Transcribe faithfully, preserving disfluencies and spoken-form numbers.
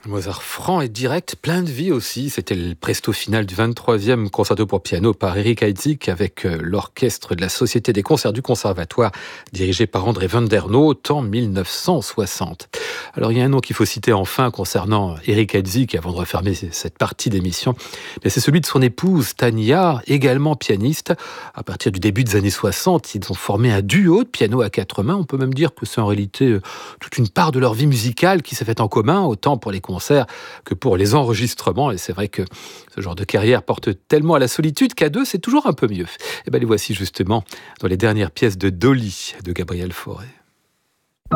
Mozart franc et direct, plein de vie aussi. C'était le presto final du vingt-troisième concerto pour piano par Erik Heidzig avec l'orchestre de la Société des concerts du Conservatoire dirigé par André van der Noot en mille neuf cent soixante. Alors il y a un nom qu'il faut citer enfin concernant Erik Heidzig avant de refermer cette partie d'émission. Mais c'est celui de son épouse Tania, également pianiste. À partir du début des années soixante, ils ont formé un duo de piano à quatre mains. On peut même dire que c'est en réalité toute une part de leur vie musicale qui s'est faite en commun, autant pour les concerts que pour les enregistrements. Et c'est vrai que ce genre de carrière porte tellement à la solitude qu'à deux, c'est toujours un peu mieux. Et bien les voici justement dans les dernières pièces de Dolly de Gabriel Fauré.